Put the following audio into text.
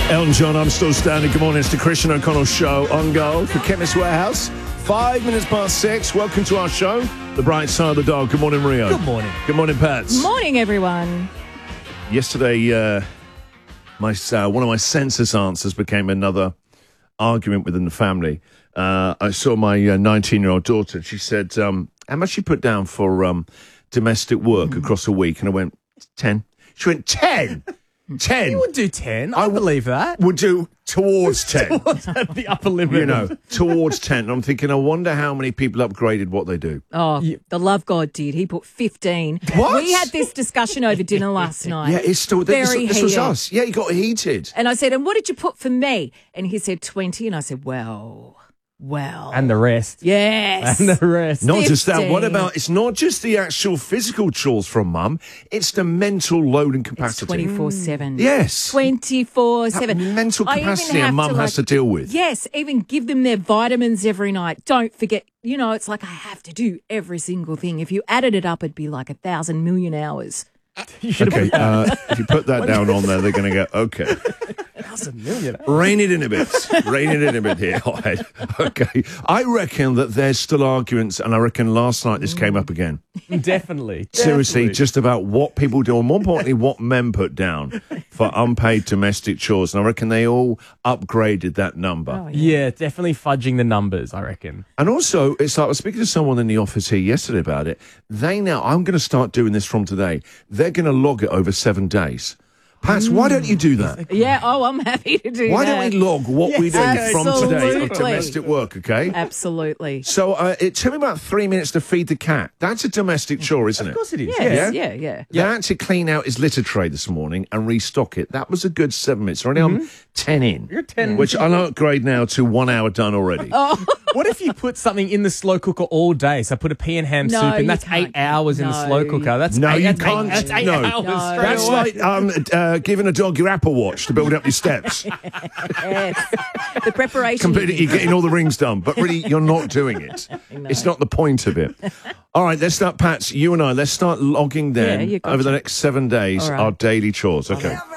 Elton John, I'm still standing. Good morning, it's the Christian O'Connell Show on Go for Chemist Warehouse. 5 minutes past 6. Welcome to our show, The Bright Side of the Dog. Good morning, Rio. Good morning. Good morning, Pats. Morning, everyone. Yesterday, one of my census answers became another argument within the family. I saw my 19-year-old daughter, and she said, how much you put down for domestic work across a week? And I went, 10. She went, 10? 10. You would do 10. I believe that. Would do towards 10. Towards the upper limit. You know, towards 10. And I'm thinking, I wonder how many people upgraded what they do. Oh, the Love God did. He put 15. What? We had this discussion over dinner last night. Yeah, it's still this was heated. us. Yeah, you got heated. And I said, and what did you put for me? And he said 20. And I said, well. And the rest. Yes. And the rest. Not just that. 15. What about, it's not just the actual physical chores from mum, it's the mental load and capacity. 24/7. Yes. 24/7. That mental I even capacity have a mum has to deal with. Yes, even give them their vitamins every night. Don't forget, you know, it's like I have to do every single thing. If you added it up, it'd be like 1,000 million hours. Okay, if you put that down on there, they're going to go, okay. 1,000 million. Rein it in a bit. Rein it in a bit here. All right. Okay. I reckon that there's still arguments, and I reckon last night this came up again. Definitely. Seriously, just about what people do, and more importantly, what men put down for unpaid domestic chores. And I reckon they all upgraded that number. Oh, Yeah, definitely fudging the numbers, I reckon. And also, it's like I was speaking to someone in the office here yesterday about it. I'm going to start doing this from today. They're going to log it over 7 days. Pats, why don't you do that? Yeah, I'm happy to do Why that. don't we log what we do from today of Absolutely. domestic work, okay? Absolutely. So it took me about 3 minutes to feed the cat. That's a domestic chore, isn't it? Of course it is. Yes, Yeah? yeah. They had to clean out his litter tray this morning and restock it. That was a good 7 minutes. Already I'm 10 in. You're 10. Which I'll upgrade now to 1 hour done already. What if you put something in the slow cooker all day? So put a pea and ham No, soup, and you that's can't. 8 hours in the No. slow cooker. That's No, eight, you that's can't. Eight, that's 8 No. hours No. straight That's away. like giving a dog your Apple Watch to build up your steps. Yes. The preparation. Completely, you're getting all the rings done, but really you're not doing it. It's not the point of it. All right, let's start, Pats, you and I, let's start logging then Yeah, you got over the you. next 7 days All right. our daily chores. Okay.